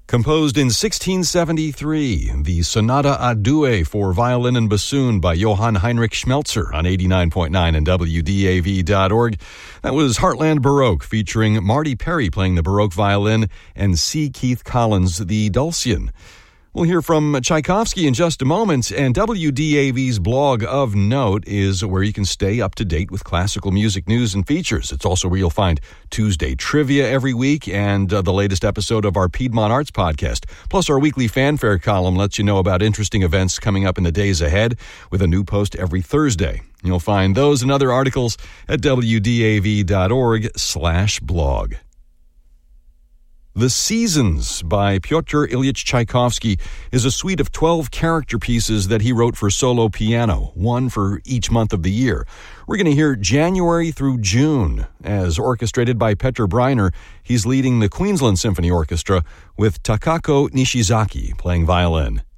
Composed in 1673, the Sonata a Due for violin and bassoon by Johann Heinrich Schmelzer on 89.9 and WDAV.org. That was Heartland Baroque, featuring Marty Perry playing the Baroque violin and C. Keith Collins, the Dulcian. We'll hear from Tchaikovsky in just a moment, and WDAV's blog of note is where you can stay up to date with classical music news and features. It's also where you'll find Tuesday trivia every week and the latest episode of our Piedmont Arts podcast. Plus, our weekly fanfare column lets you know about interesting events coming up in the days ahead with a new post every Thursday. You'll find those and other articles at WDAV.org/blog. The Seasons by Pyotr Ilyich Tchaikovsky is a suite of 12 character pieces that he wrote for solo piano, one for each month of the year. We're going to hear January through June. As orchestrated by Petr Breiner, he's leading the Queensland Symphony Orchestra with Takako Nishizaki playing violin.